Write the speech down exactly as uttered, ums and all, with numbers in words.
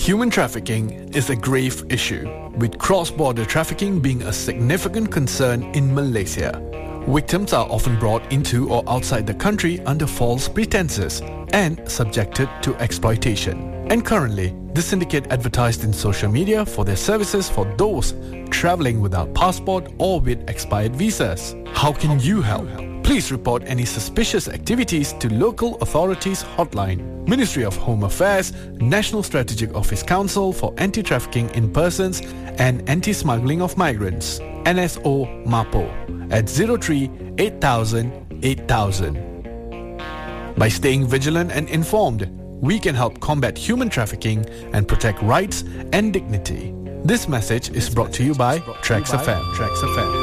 Human trafficking is a grave issue, with cross-border trafficking being a significant concern in Malaysia. Victims are often brought into or outside the country under false pretenses and subjected to exploitation. And currently, the syndicate advertised in social media for their services for those travelling without passport or with expired visas. How can you help? Please report any suspicious activities to local authorities hotline. Ministry of Home Affairs, National Strategic Office Council for Anti-Trafficking in Persons and Anti-Smuggling of Migrants, N S O MAPO, at zero three eight thousand eight thousand. By staying vigilant and informed, we can help combat human trafficking and protect rights and dignity. This message is brought to you by Trax F M. Trax F M.